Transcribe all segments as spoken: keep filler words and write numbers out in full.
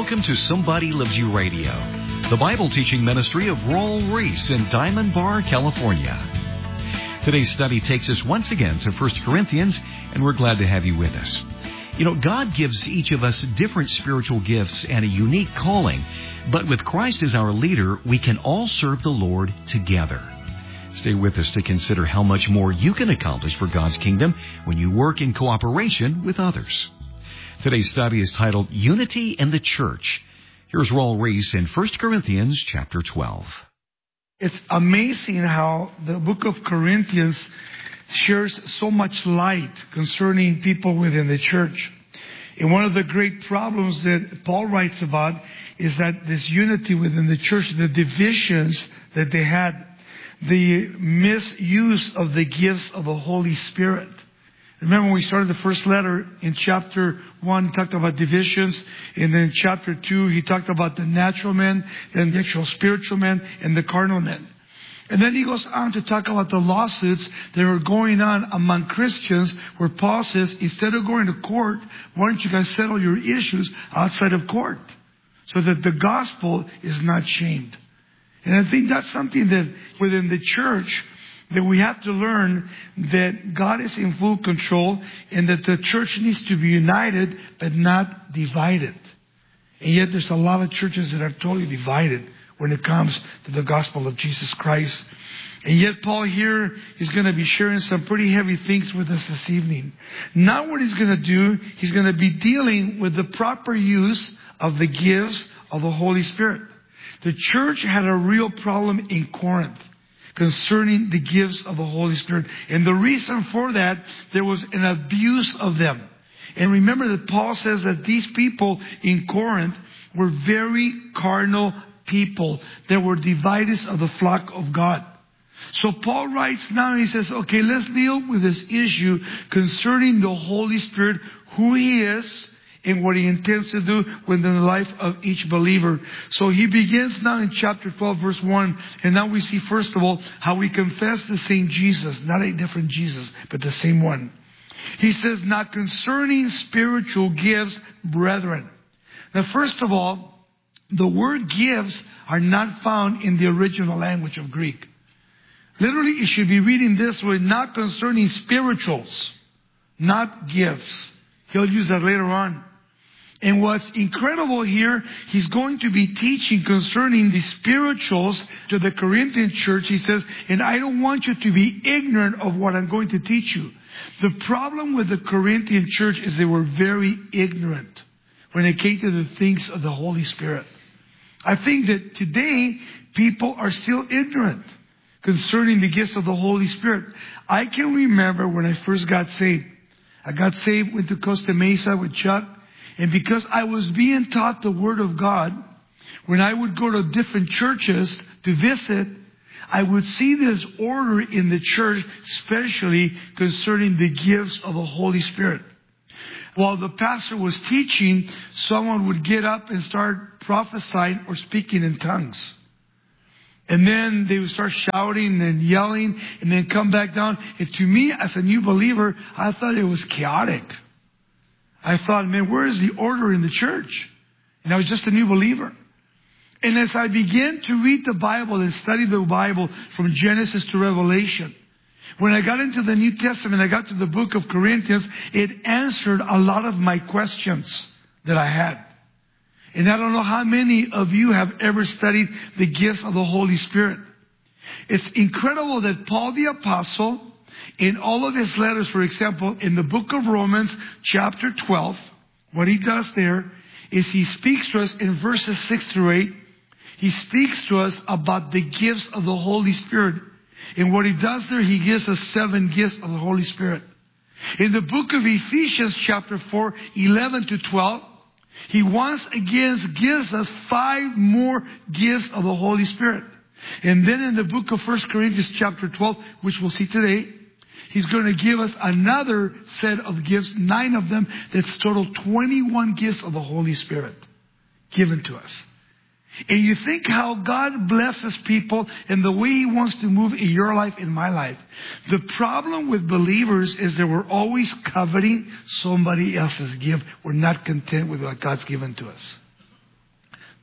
Welcome to Somebody Loves You Radio, the Bible teaching ministry of Raul Ries in Diamond Bar, California. Today's study takes us once again to First Corinthians, and we're glad to have you with us. You know, God gives each of us different spiritual gifts and a unique calling, but with Christ as our leader, we can all serve the Lord together. Stay with us to consider how much more you can accomplish for God's kingdom when you work in cooperation with others. Today's study is titled Unity in the Church. Here's Raul Ries in First Corinthians chapter twelve. It's amazing how the book of Corinthians shares so much light concerning people within the church. And one of the great problems that Paul writes about is that this unity within the church, the divisions that they had, the misuse of the gifts of the Holy Spirit. Remember when we started the first letter in chapter one, he talked about divisions. And then chapter two, he talked about the natural man, then the actual spiritual man, and the carnal man. And then he goes on to talk about the lawsuits that were going on among Christians, where Paul says, instead of going to court, why don't you guys settle your issues outside of court? So that the gospel is not shamed. And I think that's something that within the church, that we have to learn that God is in full control and that the church needs to be united but not divided. And yet there's a lot of churches that are totally divided when it comes to the gospel of Jesus Christ. And yet Paul here is going to be sharing some pretty heavy things with us this evening. Now what he's going to do, he's going to be dealing with the proper use of the gifts of the Holy Spirit. The church had a real problem in Corinth concerning the gifts of the Holy Spirit. And the reason for that, there was an abuse of them. And remember that Paul says that these people in Corinth were very carnal people. They were dividers of the flock of God. So Paul writes now and he says, okay, let's deal with this issue concerning the Holy Spirit, who He is, and what He intends to do within the life of each believer. So he begins now in chapter twelve, verse one. And now we see, first of all, how we confess the same Jesus, not a different Jesus, but the same one. He says, now concerning spiritual gifts, brethren. Now, first of all, the word gifts are not found in the original language of Greek. Literally, you should be reading this way, not concerning spirituals, not gifts. He'll use that later on. And what's incredible here, he's going to be teaching concerning the spirituals to the Corinthian church. He says, and I don't want you to be ignorant of what I'm going to teach you. The problem with the Corinthian church is they were very ignorant when it came to the things of the Holy Spirit. I think that today, people are still ignorant concerning the gifts of the Holy Spirit. I can remember when I first got saved. I got saved with the Costa Mesa with Chuck. And because I was being taught the Word of God, when I would go to different churches to visit, I would see this order in the church, especially concerning the gifts of the Holy Spirit. While the pastor was teaching, someone would get up and start prophesying or speaking in tongues. And then they would start shouting and yelling and then come back down. And to me, as a new believer, I thought it was chaotic. I thought, man, where is the order in the church? And I was just a new believer. And as I began to read the Bible and study the Bible from Genesis to Revelation, when I got into the New Testament, I got to the book of Corinthians, it answered a lot of my questions that I had. And I don't know how many of you have ever studied the gifts of the Holy Spirit. It's incredible that Paul the Apostle, in all of his letters, for example, in the book of Romans, chapter twelve, what he does there is he speaks to us in verses six through eight. He speaks to us about the gifts of the Holy Spirit. And what he does there, he gives us seven gifts of the Holy Spirit. In the book of Ephesians, chapter four, eleven to twelve, he once again gives us five more gifts of the Holy Spirit. And then in the book of First Corinthians, chapter twelve, which we'll see today, he's going to give us another set of gifts, nine of them, that's total twenty-one gifts of the Holy Spirit given to us. And you think how God blesses people and the way He wants to move in your life, in my life. The problem with believers is that we're always coveting somebody else's gift. We're not content with what God's given to us.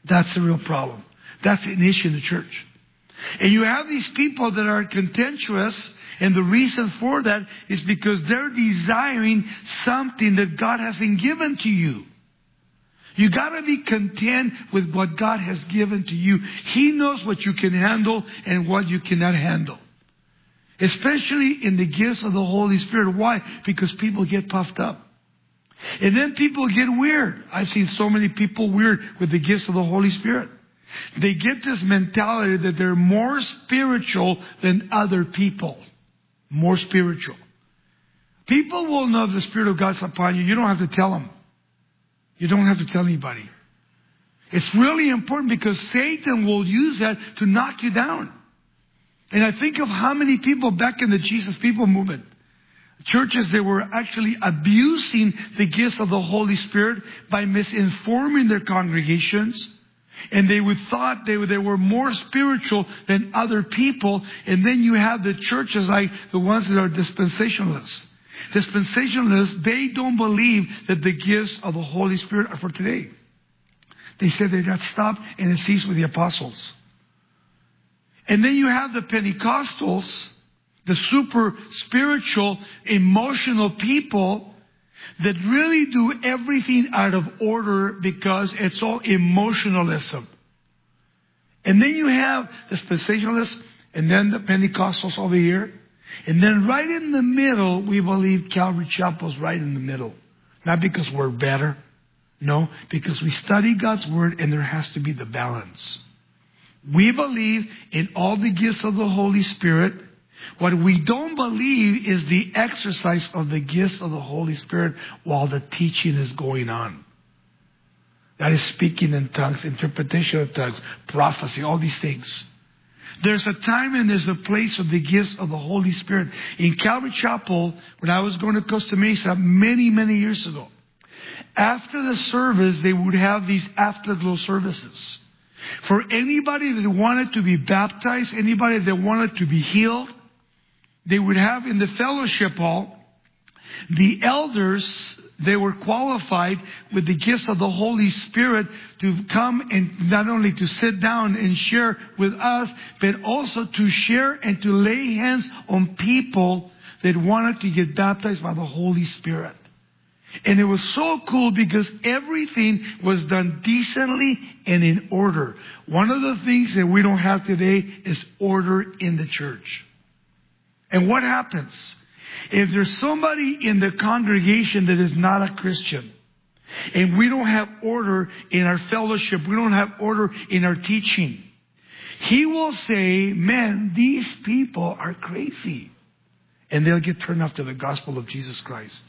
That's the real problem. That's an issue in the church. And you have these people that are contentious, and the reason for that is because they're desiring something that God hasn't given to you. You gotta be content with what God has given to you. He knows what you can handle and what you cannot handle. Especially in the gifts of the Holy Spirit. Why? Because people get puffed up. And then people get weird. I've seen so many people weird with the gifts of the Holy Spirit. They get this mentality that they're more spiritual than other people. More spiritual. People will know the Spirit of God's upon you. You don't have to tell them. You don't have to tell anybody. It's really important because Satan will use that to knock you down. And I think of how many people back in the Jesus People movement, churches that were actually abusing the gifts of the Holy Spirit by misinforming their congregations. And they would thought they were, they were more spiritual than other people. And then you have the churches like the ones that are dispensationalists. Dispensationalists, they don't believe that the gifts of the Holy Spirit are for today. They said they got stopped and it ceased with the apostles. And then you have the Pentecostals, the super spiritual, emotional people that really do everything out of order because it's all emotionalism. And then you have the dispensationalists and then the Pentecostals over here. And then right in the middle, we believe Calvary Chapel's right in the middle. Not because we're better. No, because we study God's Word and there has to be the balance. We believe in all the gifts of the Holy Spirit. What we don't believe is the exercise of the gifts of the Holy Spirit while the teaching is going on. That is speaking in tongues, interpretation of tongues, prophecy, all these things. There's a time and there's a place of the gifts of the Holy Spirit. In Calvary Chapel, when I was going to Costa Mesa many, many years ago, after the service, they would have these afterglow services. For anybody that wanted to be baptized, anybody that wanted to be healed, they would have in the fellowship hall, the elders, they were qualified with the gifts of the Holy Spirit to come and not only to sit down and share with us, but also to share and to lay hands on people that wanted to get baptized by the Holy Spirit. And it was so cool because everything was done decently and in order. One of the things that we don't have today is order in the church. And what happens? If there's somebody in the congregation that is not a Christian, and we don't have order in our fellowship, we don't have order in our teaching, he will say, man, these people are crazy. And they'll get turned off to the gospel of Jesus Christ.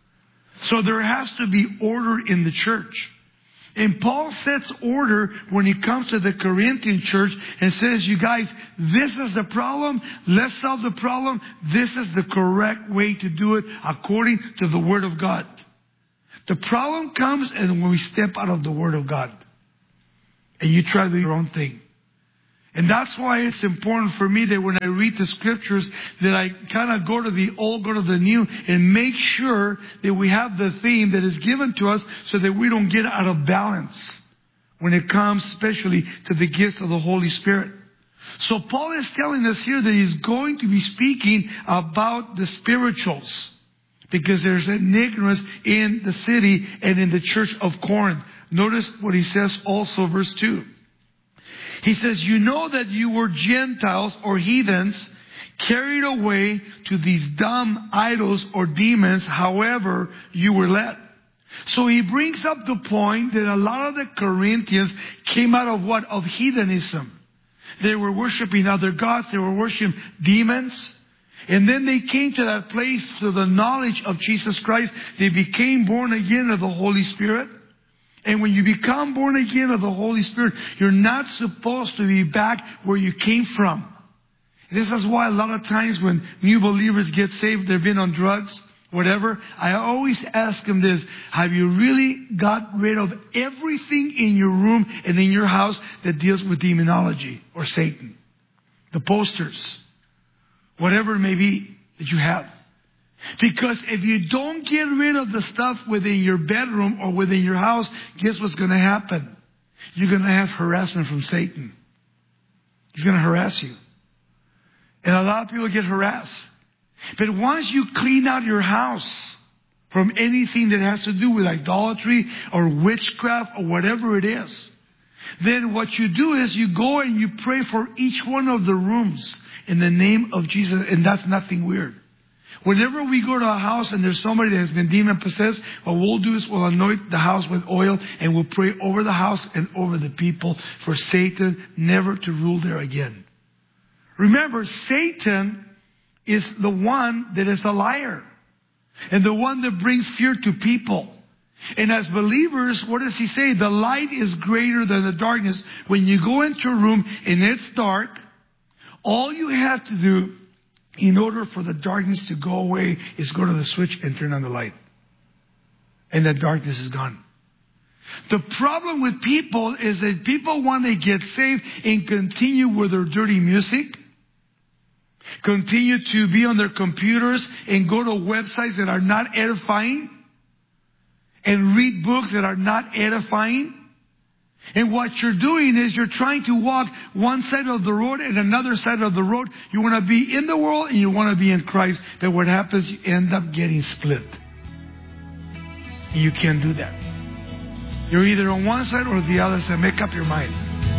So there has to be order in the church. And Paul sets order when he comes to the Corinthian church and says, you guys, this is the problem. Let's solve the problem. This is the correct way to do it according to the Word of God. The problem comes and when we step out of the Word of God and you try to do your own thing. And that's why it's important for me that when I read the scriptures that I kind of go to the old, go to the new and make sure that we have the theme that is given to us so that we don't get out of balance when it comes especially to the gifts of the Holy Spirit. So Paul is telling us here that he's going to be speaking about the spirituals because there's an ignorance in the city and in the church of Corinth. Notice what he says also, verse two. He says, you know that you were Gentiles or heathens carried away to these dumb idols or demons, however you were led. So he brings up the point that a lot of the Corinthians came out of what? Of heathenism. They were worshiping other gods. They were worshiping demons. And then they came to that place to the knowledge of Jesus Christ. They became born again of the Holy Spirit. And when you become born again of the Holy Spirit, you're not supposed to be back where you came from. This is why a lot of times when new believers get saved, they've been on drugs, whatever. I always ask them this, have you really got rid of everything in your room and in your house that deals with demonology or Satan? The posters, whatever it may be that you have. Because if you don't get rid of the stuff within your bedroom or within your house, guess what's going to happen? you're going to have harassment from Satan. He's going to harass you. And a lot of people get harassed. But once you clean out your house from anything that has to do with idolatry or witchcraft or whatever it is, then what you do is you go and you pray for each one of the rooms in the name of Jesus. And that's nothing weird. Whenever we go to a house and there's somebody that has been demon possessed, what we'll do is we'll anoint the house with oil and we'll pray over the house and over the people for Satan never to rule there again. Remember, Satan is the one that is a liar and the one that brings fear to people. And as believers, what does he say? The light is greater than the darkness. When you go into a room and it's dark, all you have to do in order for the darkness to go away is go to the switch and turn on the light. And the darkness is gone. The problem with people is that people want to get saved and continue with their dirty music, continue to be on their computers and go to websites that are not edifying, and read books that are not edifying. And what you're doing is you're trying to walk one side of the road and another side of the road. You want to be in the world and you want to be in Christ. But what happens, you end up getting split. And you can't do that. You're either on one side or the other side. Make up your mind.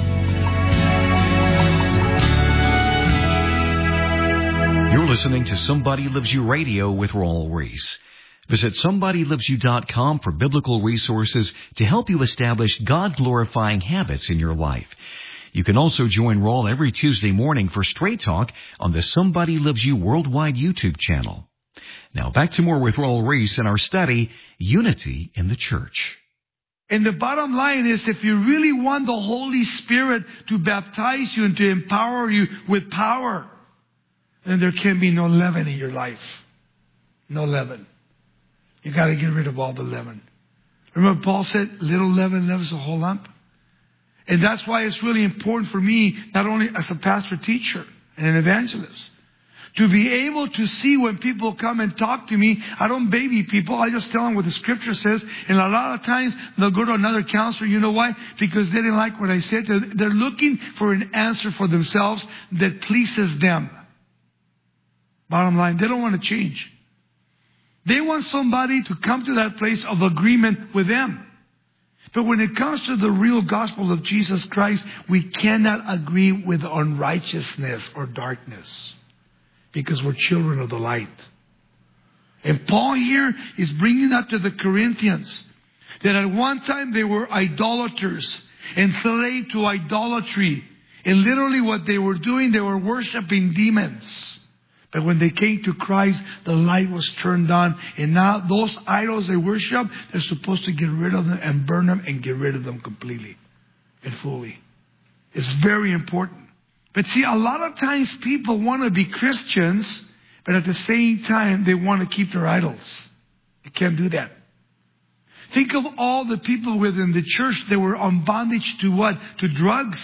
You're listening to Somebody Loves You Radio with Raul Ries. Visit somebody loves you dot com for biblical resources to help you establish God-glorifying habits in your life. You can also join Raul every Tuesday morning for Straight Talk on the Somebody Loves You Worldwide YouTube channel. Now back to more with Raul Ries in our study, Unity in the Church. And the bottom line is, if you really want the Holy Spirit to baptize you and to empower you with power, then there can be no leaven in your life. No leaven. You got to get rid of all the leaven. Remember Paul said, little leaven leavens the whole lump? And that's why it's really important for me, not only as a pastor teacher and an evangelist, to be able to see when people come and talk to me. I don't baby people. I just tell them what the scripture says. And a lot of times they'll go to another counselor. You know why? Because they didn't like what I said. They're looking for an answer for themselves that pleases them. Bottom line, they don't want to change. They want somebody to come to that place of agreement with them. But when it comes to the real gospel of Jesus Christ, we cannot agree with unrighteousness or darkness, because we're children of the light. And Paul here is bringing up to the Corinthians that at one time they were idolaters, enslaved to idolatry. And literally what they were doing, they were worshiping demons. But when they came to Christ, the light was turned on. And now those idols they worship, they're supposed to get rid of them and burn them and get rid of them completely and fully. It's very important. But see, a lot of times people want to be Christians, but at the same time, they want to keep their idols. They can't do that. Think of all the people within the church that were on bondage to what? To drugs.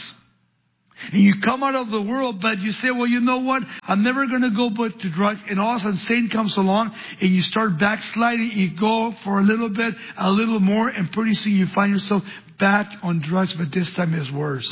And you come out of the world, but you say, well, you know what? I'm never going to go but to drugs. And all of a sudden, Satan comes along and you start backsliding. You go for a little bit, a little more, and pretty soon you find yourself back on drugs, but this time it's worse.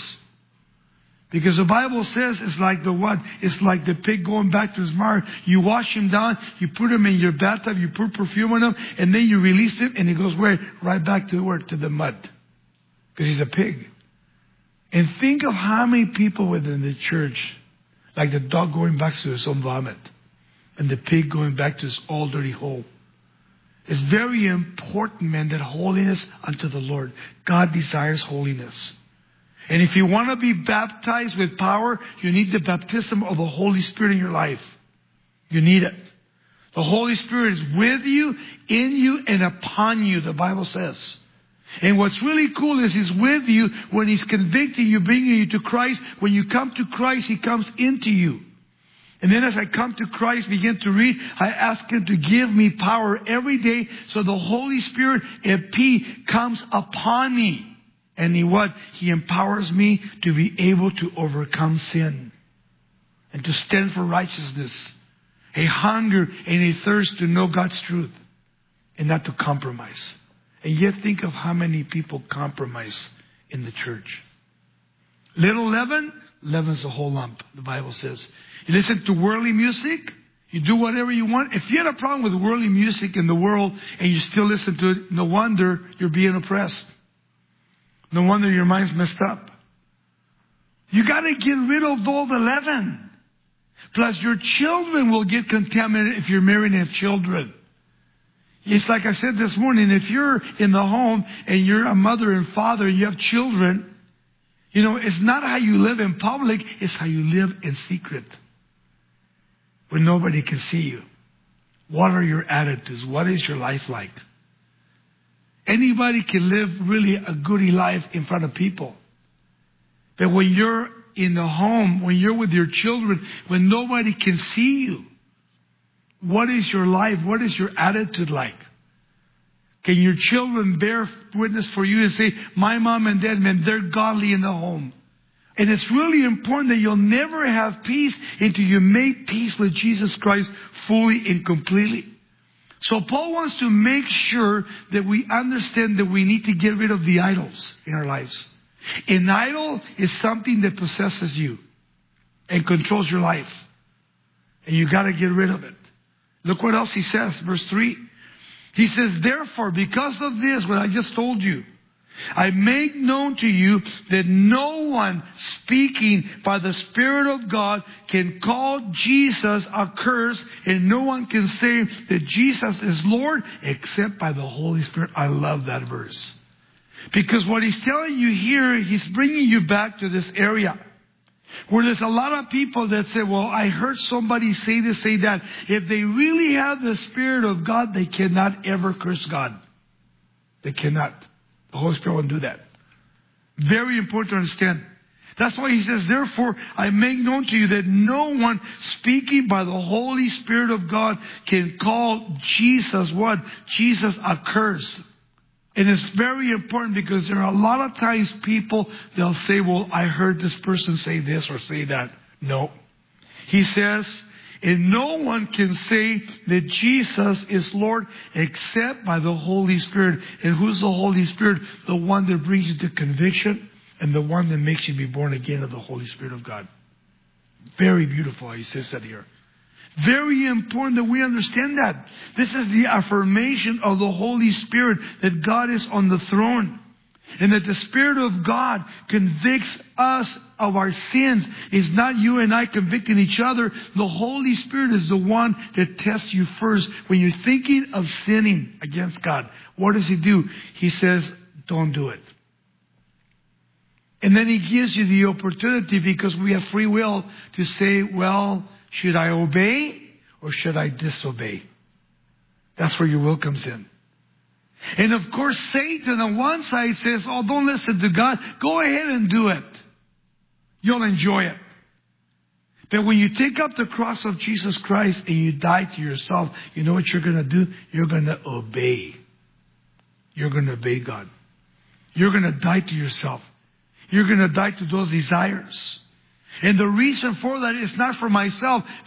Because the Bible says it's like the what? It's like the pig going back to his mire. You wash him down, you put him in your bathtub, you put perfume on him, and then you release him, and he goes where? Right back to where? To the mud. Because he's a pig. And think of how many people within the church, like the dog going back to his own vomit, and the pig going back to his old dirty hole. It's very important, man, that holiness unto the Lord. God desires holiness. And if you want to be baptized with power, you need the baptism of the Holy Spirit in your life. You need it. The Holy Spirit is with you, in you, and upon you, the Bible says. And what's really cool is He's with you when He's convicting you, bringing you to Christ. When you come to Christ, He comes into you. And then as I come to Christ, begin to read, I ask Him to give me power every day so the Holy Spirit, if He comes upon me. And He what? He empowers me to be able to overcome sin and to stand for righteousness. A hunger and a thirst to know God's truth and not to compromise. And yet think of how many people compromise in the church. Little leaven, leaven's a whole lump, the Bible says. You listen to worldly music, you do whatever you want. If you had a problem with worldly music in the world and you still listen to it, no wonder you're being oppressed. No wonder your mind's messed up. You got to get rid of all the leaven. Plus, your children will get contaminated if you're married and have children. It's like I said this morning, if you're in the home and you're a mother and father, you have children, you know, it's not how you live in public, it's how you live in secret. When nobody can see you. What are your attitudes? What is your life like? Anybody can live really a goody life in front of people. But when you're in the home, when you're with your children, when nobody can see you, what is your life? What is your attitude like? Can your children bear witness for you and say, my mom and dad, man, they're godly in the home? And it's really important that you'll never have peace until you make peace with Jesus Christ fully and completely. So Paul wants to make sure that we understand that we need to get rid of the idols in our lives. An idol is something that possesses you and controls your life. And you got to get rid of it. Look what else he says, verse three. He says, therefore, because of this, what I just told you, I make known to you that no one speaking by the Spirit of God can call Jesus accursed, and no one can say that Jesus is Lord except by the Holy Spirit. I love that verse. Because what he's telling you here, he's bringing you back to this area where there's a lot of people that say, well, I heard somebody say this, say that. If they really have the Spirit of God, they cannot ever curse God. They cannot. The Holy Spirit won't do that. Very important to understand. That's why he says, therefore, I make known to you that no one speaking by the Holy Spirit of God can call Jesus what? Jesus accursed. And it's very important because there are a lot of times people, they'll say, well, I heard this person say this or say that. No. He says, and no one can say that Jesus is Lord except by the Holy Spirit. And who's the Holy Spirit? The one that brings you to conviction and the one that makes you be born again of the Holy Spirit of God. Very beautiful, he says that here. Very important that we understand that. This is the affirmation of the Holy Spirit that God is on the throne. And that the Spirit of God convicts us of our sins. It's not you and I convicting each other. The Holy Spirit is the one that tests you first. When you're thinking of sinning against God, what does He do? He says, don't do it. And then He gives you the opportunity, because we have free will, to say, well, should I obey or should I disobey? That's where your will comes in. And of course, Satan on one side says, oh, don't listen to God. Go ahead and do it. You'll enjoy it. But when you take up the cross of Jesus Christ and you die to yourself, you know what you're going to do? You're going to obey. You're going to obey God. You're going to die to yourself. You're going to die to those desires. And the reason for that is not for myself,